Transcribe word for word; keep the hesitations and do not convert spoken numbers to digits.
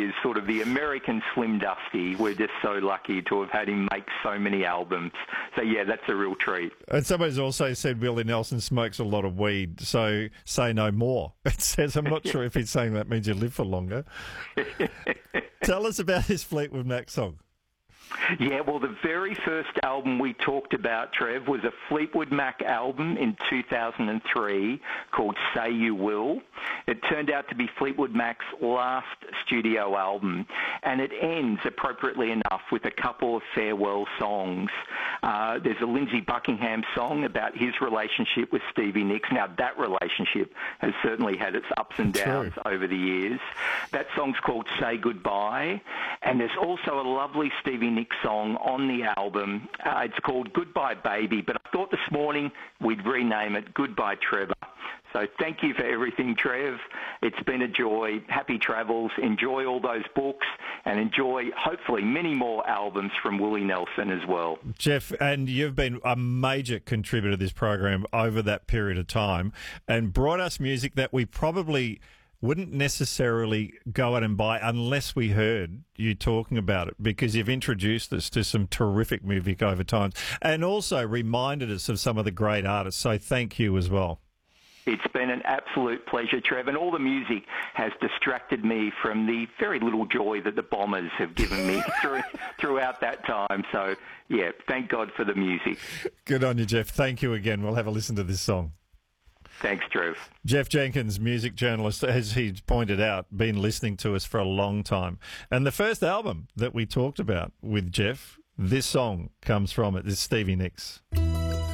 is sort of the American Slim Dusty. We're just so lucky to have had him make so many albums. So, yeah, that's a real treat. And somebody's also said Willie Nelson smokes a lot of weed, so say no more. It says, I'm not sure if he's saying that means you live for longer. Tell us about this Fleetwood Mac song. Yeah, well, the very first album we talked about, Trev, was a Fleetwood Mac album in two thousand three called Say You Will. It turned out to be Fleetwood Mac's last studio album, and it ends, appropriately enough, with a couple of farewell songs. Uh, there's a Lindsey Buckingham song about his relationship with Stevie Nicks. Now, that relationship has certainly had its ups and downs True. over the years. That song's called Say Goodbye, and there's also a lovely Stevie Nicks song on the album. Uh, it's called Goodbye Baby, but I thought this morning we'd rename it Goodbye Trevor. So thank you for everything, Trev. It's been a joy. Happy travels. Enjoy all those books and enjoy, hopefully, many more albums from Willie Nelson as well. Jeff, and you've been a major contributor to this program over that period of time and brought us music that we probably wouldn't necessarily go out and buy unless we heard you talking about it, because you've introduced us to some terrific music over time and also reminded us of some of the great artists. So thank you as well. It's been an absolute pleasure, Trev, and all the music has distracted me from the very little joy that the Bombers have given me through, throughout that time. So, yeah, thank God for the music. Good on you, Jeff. Thank you again. We'll have a listen to this song. Thanks, Trev. Jeff Jenkins, music journalist, as he's pointed out, been listening to us for a long time. And the first album that we talked about with Jeff, this song comes from it. This is Stevie Nicks.